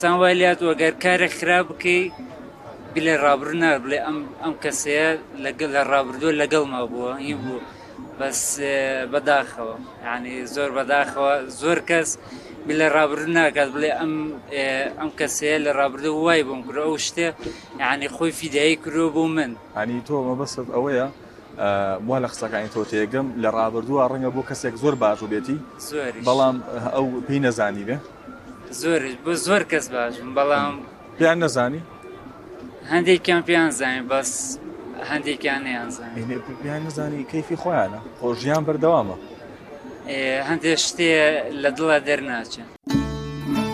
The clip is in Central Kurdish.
چەند وای لات وەگەر کارێک خراپ بکەی بلێ ڕابردوو نار بڵێ ئەم کەسەیە لە ڕابردووە لەگەڵما بووە هی بوو بەس بەداخەوە یعنی زۆر بەداخەوە زۆر کەس بلێ ڕابردوو ناکات بڵێ ئەم کەسەیە لە ڕابردوو وای بۆم کرد ئەو شتێ یعنی خۆی فیدایی کردووە بۆ من. ینی تۆ مەبەستت ئەوەیە وا لە قسەکانی تۆ تێگەم لە ڕابردووە ڕەنگە بۆ کەسێک زۆر باش و بێتی زۆریش بەڵام ئەو پێی نەزانی بێ زۆریش بۆ زۆر کەس باشم بەڵام پێیان نەزانی هەندێکیان پێیان زانین بەس هەندێکیان نەیانزانین پێیان نەزانی کەیفی خۆیانە خۆ ژیان بەردەوامە هەندێک شتێ لە دڵە دەرناچێت.